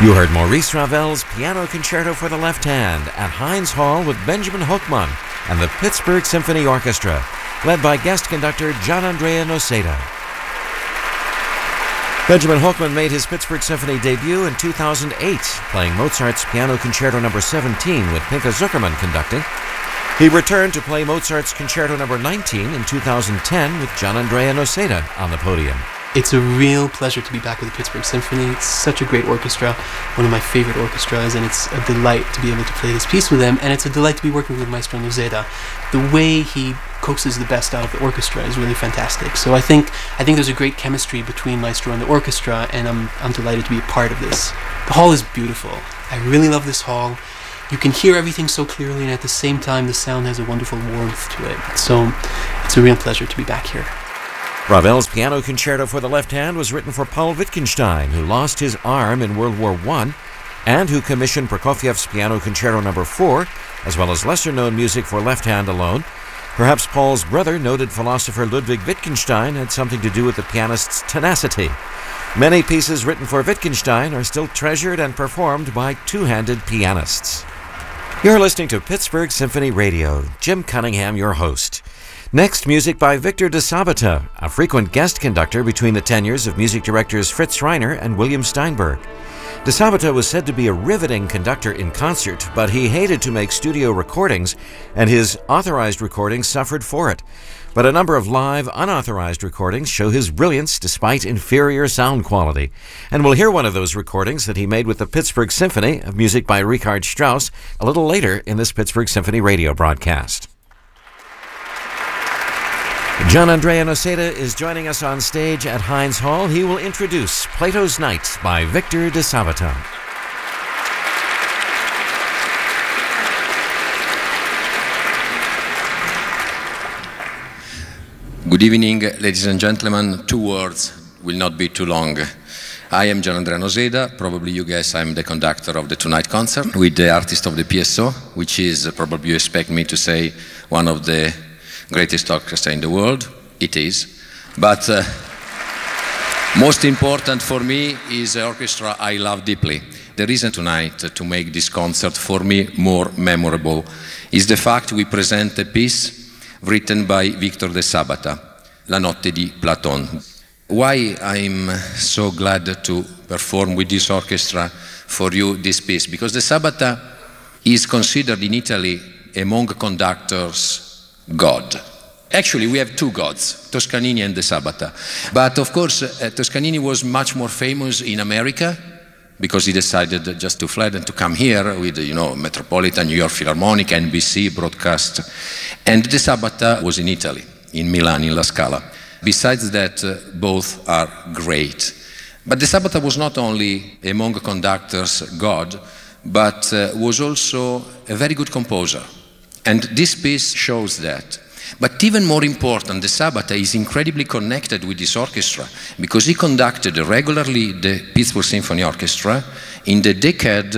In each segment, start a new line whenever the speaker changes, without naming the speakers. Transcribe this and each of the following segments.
You heard Maurice Ravel's Piano Concerto for the Left Hand at Heinz Hall with Benjamin Hochman and the Pittsburgh Symphony Orchestra, led by guest conductor Gianandrea Noseda. Benjamin Hochman made his Pittsburgh Symphony debut in 2008, playing Mozart's Piano Concerto No. 17 with Pinka Zuckerman conducting. He returned to play Mozart's Concerto No. 19 in 2010 with Gianandrea Noseda on the podium.
It's a real pleasure to be back with the Pittsburgh Symphony. It's such a great orchestra, one of my favorite orchestras, and it's a delight to be able to play this piece with them, and it's a delight to be working with Maestro Noseda. The way he coaxes the best out of the orchestra is really fantastic. So I think there's a great chemistry between Maestro and the orchestra, and I'm delighted to be a part of this. The hall is beautiful. I really love this hall. You can hear everything so clearly, and at the same time the sound has a wonderful warmth to it. So it's a real pleasure to be back here.
Ravel's Piano Concerto for the Left Hand was written for Paul Wittgenstein, who lost his arm in World War I, and who commissioned Prokofiev's Piano Concerto No. 4, as well as lesser-known music for left hand alone. Perhaps Paul's brother, noted philosopher Ludwig Wittgenstein, had something to do with the pianist's tenacity. Many pieces written for Wittgenstein are still treasured and performed by two-handed pianists. You're listening to Pittsburgh Symphony Radio. Jim Cunningham, your host. Next, music by Victor de Sabata, a frequent guest conductor between the tenures of music directors Fritz Reiner and William Steinberg. De Sabata was said to be a riveting conductor in concert, but he hated to make studio recordings, and his authorized recordings suffered for it. But a number of live, unauthorized recordings show his brilliance despite inferior sound quality. And we'll hear one of those recordings that he made with the Pittsburgh Symphony of music by Richard Strauss a little later in this Pittsburgh Symphony radio broadcast. Gianandrea Noseda is joining us on stage at Heinz Hall. He will introduce Plato's Night by Victor de Sabata.
Good evening, ladies and gentlemen. 2 words will not be too long. I am Gianandrea Noseda. Probably you guess I'm the conductor of the tonight concert with the artist of the PSO, which is, probably you expect me to say, one of the greatest orchestra in the world. It is. But most important for me is the orchestra I love deeply. The reason tonight to make this concert for me more memorable is the fact we present a piece written by Victor de Sabata, La Notte di Platon. Why I'm so glad to perform with this orchestra for you this piece? Because de Sabata is considered in Italy among conductors God. Actually, we have 2 gods, Toscanini and de Sabata. But of course, Toscanini was much more famous in America because he decided just to fly and to come here with, Metropolitan, New York Philharmonic, NBC broadcast. And de Sabata was in Italy, in Milan, in La Scala. Besides that, both are great. But de Sabata was not only among conductors God, but was also a very good composer. And this piece shows that. But even more important, de Sabata is incredibly connected with this orchestra because he conducted regularly the Pittsburgh Symphony Orchestra in the decade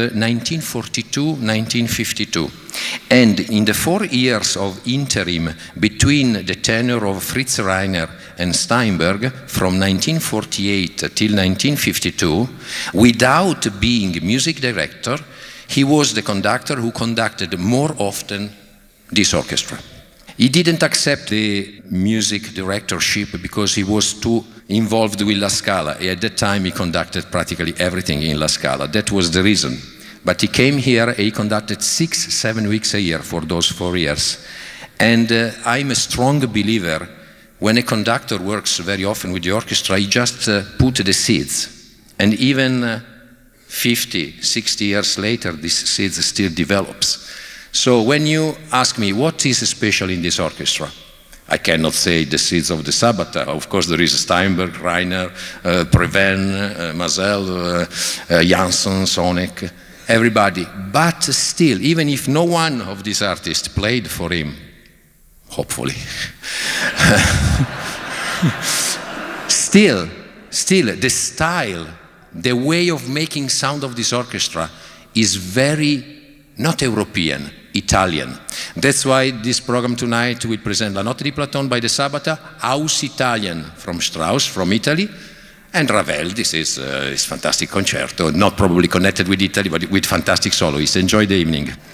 1942-1952. And in the 4 years of interim between the tenure of Fritz Reiner and Steinberg from 1948 till 1952, without being music director, he was the conductor who conducted more often this orchestra. He didn't accept the music directorship because he was too involved with La Scala. At that time, he conducted practically everything in La Scala. That was the reason. But he came here and he conducted 6-7 weeks a year for those 4 years. And I'm a strong believer when a conductor works very often with the orchestra, he just put the seeds. And even 50, 60 years later, this seeds still develops. So when you ask me what is special in this orchestra, I cannot say the seeds of de Sabata. Of course, there is Steinberg, Reiner, Previn, Mazel, Janson, Sonek, everybody. But still, even if no one of these artists played for him, hopefully, still, the style, the way of making sound of this orchestra is very not European, Italian. That's why this program tonight will present La Notte di Platon by de Sabata, Aus Italien from Strauss, from Italy, and Ravel. This is his fantastic concerto, not probably connected with Italy, but with fantastic soloists. Enjoy the evening.